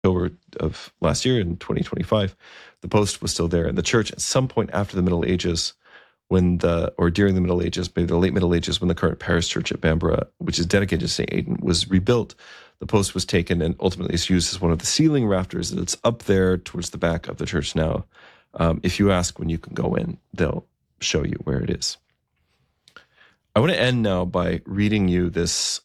October of last year in 2025, the post was still there. And the church, at some point after the Middle Ages, or during the Middle Ages, maybe the late Middle Ages, when the current parish church at Bamborough, which is dedicated to St. Aidan, was rebuilt, the post was taken and ultimately is used as one of the ceiling rafters that's up there towards the back of the church now. If you ask when you can go in, they'll show you where it is. I want to end now by reading you this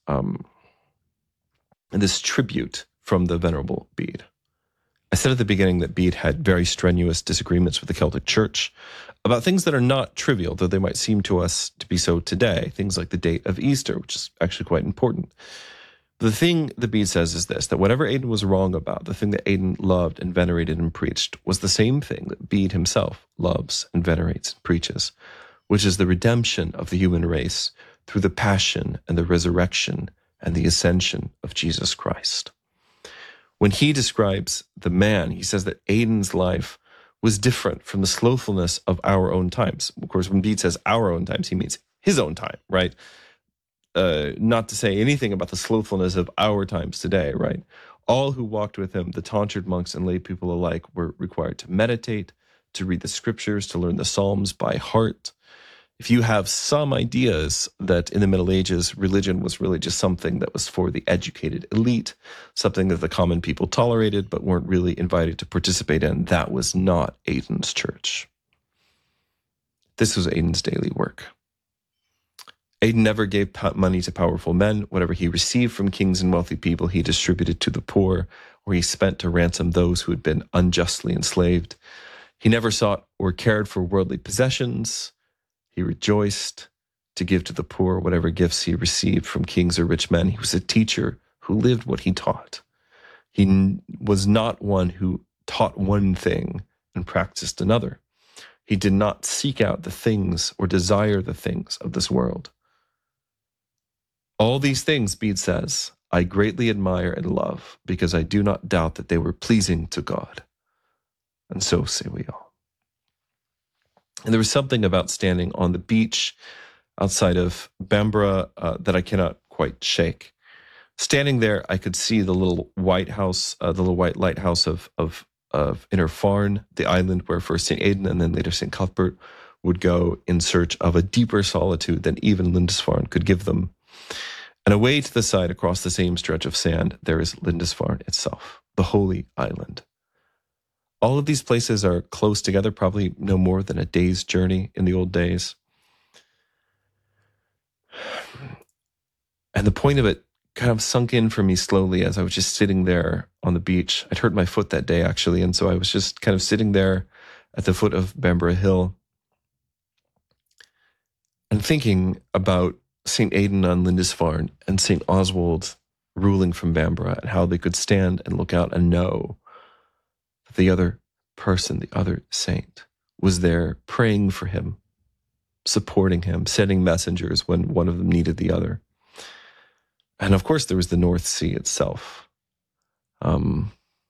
tribute from the Venerable Bede. I said at the beginning that Bede had very strenuous disagreements with the Celtic Church about things that are not trivial, though they might seem to us to be so today, things like the date of Easter, which is actually quite important. The thing that Bede says is this, that whatever Aidan was wrong about, the thing that Aidan loved and venerated and preached, was the same thing that Bede himself loves and venerates and preaches, which is the redemption of the human race through the passion and the resurrection and the ascension of Jesus Christ. When he describes the man, he says that Aidan's life was different from the slothfulness of our own times. Of course, when Bede says our own times, he means his own time, right? Not to say anything about the slothfulness of our times today, right? All who walked with him, the tonsured monks and lay people alike, were required to meditate, to read the scriptures, to learn the Psalms by heart. If you have some ideas that in the Middle Ages, religion was really just something that was for the educated elite, something that the common people tolerated but weren't really invited to participate in, that was not Aidan's church. This was Aidan's daily work. Aidan never gave money to powerful men. Whatever he received from kings and wealthy people, he distributed to the poor, or he spent to ransom those who had been unjustly enslaved. He never sought or cared for worldly possessions. He rejoiced to give to the poor whatever gifts he received from kings or rich men. He was a teacher who lived what he taught. He was not one who taught one thing and practiced another. He did not seek out the things or desire the things of this world. All these things, Bede says, I greatly admire and love because I do not doubt that they were pleasing to God. And so say we all. And there was something about standing on the beach outside of Bamborough that I cannot quite shake. Standing there, I could see the little white house, the little white lighthouse of Innerfarne, the island where first St. Aidan and then later St. Cuthbert would go in search of a deeper solitude than even Lindisfarne could give them. And away to the side, across the same stretch of sand, there is Lindisfarne itself, the holy island. All of these places are close together, probably no more than a day's journey in the old days. And the point of it kind of sunk in for me slowly as I was just sitting there on the beach. I'd hurt my foot that day, actually, and so I was just kind of sitting there at the foot of Bamborough Hill and thinking about St. Aidan on Lindisfarne and St. Oswald ruling from Bamborough and how they could stand and look out and know the other person, the other saint, was there praying for him, supporting him, sending messengers when one of them needed the other. And of course, there was the North Sea itself. I'm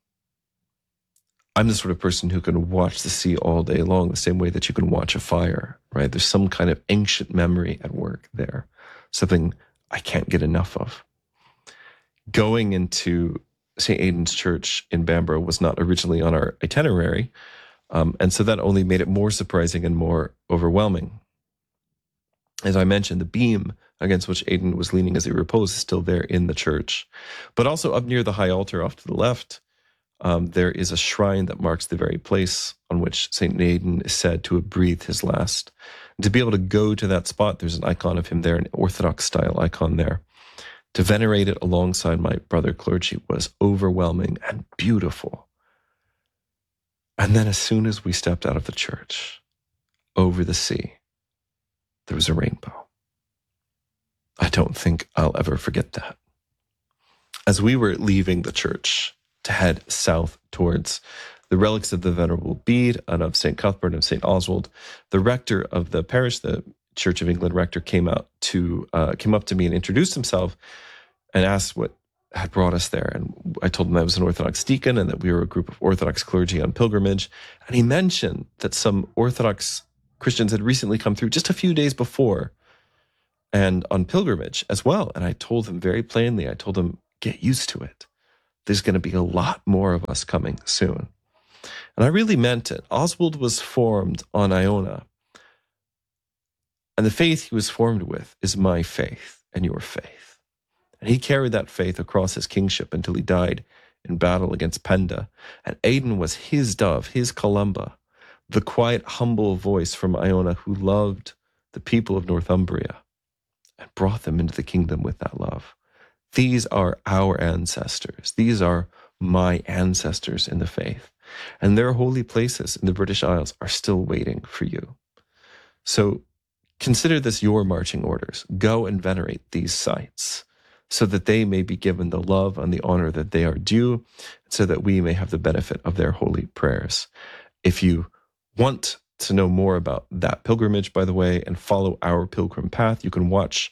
the sort of person who can watch the sea all day long, the same way that you can watch a fire, right? There's some kind of ancient memory at work there, something I can't get enough of. Going into St. Aidan's Church in Bamborough was not originally on our itinerary, and so that only made it more surprising and more overwhelming. As I mentioned, the beam against which Aidan was leaning as he reposed is still there in the church. But also up near the high altar off to the left, there is a shrine that marks the very place on which St. Aidan is said to have breathed his last. And to be able to go to that spot, there's an icon of him there, an Orthodox-style icon there. To venerate it alongside my brother clergy was overwhelming and beautiful. And then as soon as we stepped out of the church, over the sea, there was a rainbow. I don't think I'll ever forget that. As we were leaving the church to head south towards the relics of the Venerable Bede and of St. Cuthbert and of St. Oswald, the rector of the parish, the Church of England rector, came up to me and introduced himself and asked what had brought us there. And I told him I was an Orthodox deacon and that we were a group of Orthodox clergy on pilgrimage. And he mentioned that some Orthodox Christians had recently come through just a few days before and on pilgrimage as well. And I told him very plainly, I told him, get used to it. there's going to be a lot more of us coming soon. And I really meant it. Oswald was formed on Iona. And the faith he was formed with is my faith and your faith. And he carried that faith across his kingship until he died in battle against Penda. And Aidan was his dove, his Columba, the quiet, humble voice from Iona who loved the people of Northumbria and brought them into the kingdom with that love. These are our ancestors. These are my ancestors in the faith. And their holy places in the British Isles are still waiting for you. So consider this your marching orders. Go and venerate these sites so that they may be given the love and the honor that they are due, so that we may have the benefit of their holy prayers. If you want to know more about that pilgrimage, by the way, and follow our pilgrim path, you can watch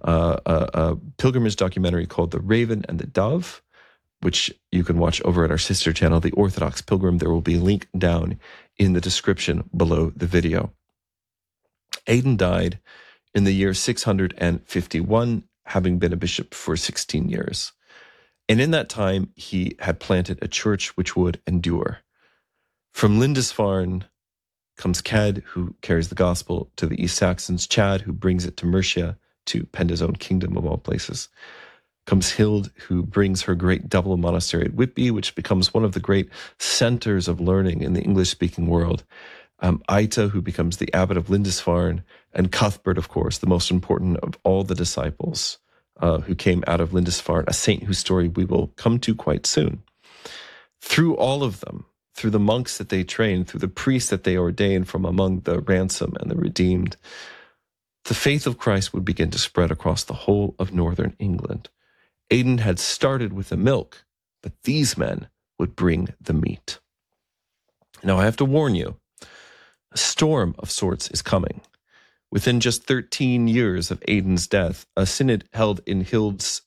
a pilgrimage documentary called The Raven and the Dove, which you can watch over at our sister channel, The Orthodox Pilgrim. There will be a link down in the description below the video. Aidan died in the year 651, having been a bishop for 16 years. And in that time, he had planted a church which would endure. From Lindisfarne comes Cedd, who carries the gospel to the East Saxons, Chad, who brings it to Mercia, to Penda's own kingdom of all places. Comes Hild, who brings her great double monastery at Whitby, which becomes one of the great centers of learning in the English-speaking world. Aita, who becomes the abbot of Lindisfarne, and Cuthbert, of course, the most important of all the disciples who came out of Lindisfarne, a saint whose story we will come to quite soon. Through all of them, through the monks that they trained, through the priests that they ordained from among the ransomed and the redeemed, the faith of Christ would begin to spread across the whole of northern England. Aidan had started with the milk, but these men would bring the meat. Now, I have to warn you, a storm of sorts is coming. Within just 13 years of Aidan's death, a synod held in Hilda's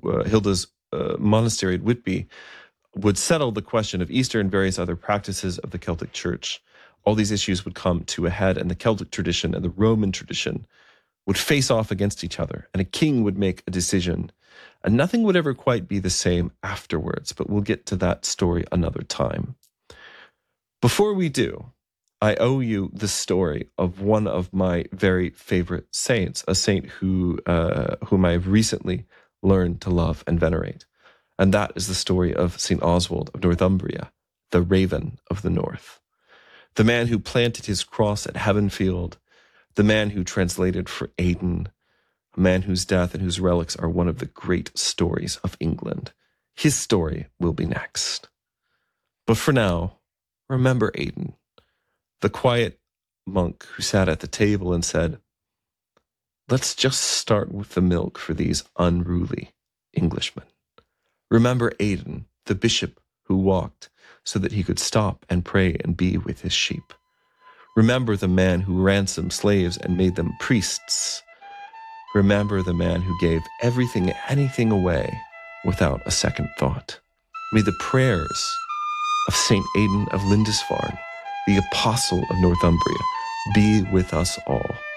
monastery at Whitby would settle the question of Easter and various other practices of the Celtic Church. All these issues would come to a head, and the Celtic tradition and the Roman tradition would face off against each other, and a king would make a decision. And nothing would ever quite be the same afterwards, but we'll get to that story another time. Before we do, I owe you the story of one of my very favorite saints, a saint whom I've recently learned to love and venerate. And that is the story of St. Oswald of Northumbria, the Raven of the North. The man who planted his cross at Heavenfield, the man who translated for Aidan, a man whose death and whose relics are one of the great stories of England. His story will be next. But for now, remember Aidan, the quiet monk who sat at the table and said, "Let's just start with the milk for these unruly Englishmen." Remember Aidan, the bishop who walked so that he could stop and pray and be with his sheep. Remember the man who ransomed slaves and made them priests. Remember the man who gave everything and anything away without a second thought. May the prayers of St. Aidan of Lindisfarne, the apostle of Northumbria, be with us all.